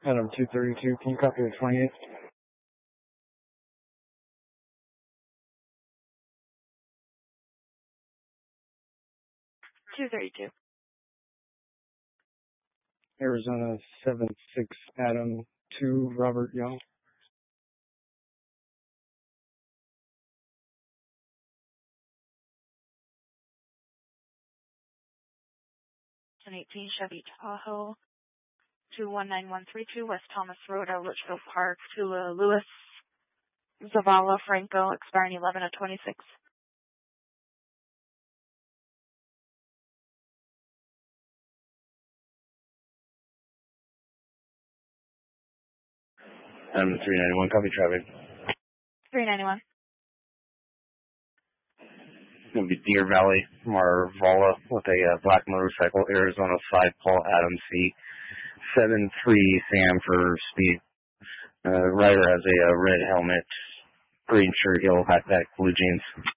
Adam 232, can you copy the 28? Arizona 76, Adam 2, Robert Young. 1018 Chevy Tahoe, 219132 West Thomas Road, Litchfield Park, Tula Lewis, Zavala Franco, expiring 11/26. Adam 391, copy traffic. 391. It's going to be Deer Valley, Marvala, with a black motorcycle, Arizona 5, Paul Adam C. 73 Sam for speed. Rider has a red helmet, green shirt, yellow backpack, blue jeans.